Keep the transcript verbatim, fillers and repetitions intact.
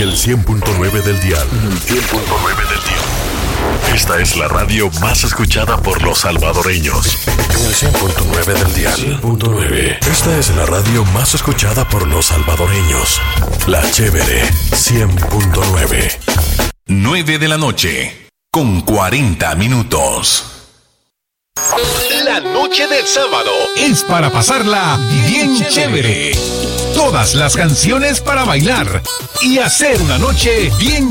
el cien punto nueve del dial. En el cien punto nueve del dial. Esta es la radio más escuchada por los salvadoreños. En el cien punto nueve del dial. cien punto nueve. Esta es la radio más escuchada por los salvadoreños. La Chévere cien punto nueve. nueve de la noche, con cuarenta minutos. La noche del sábado es para pasarla bien, bien chévere. Todas las canciones para bailar y hacer una noche bien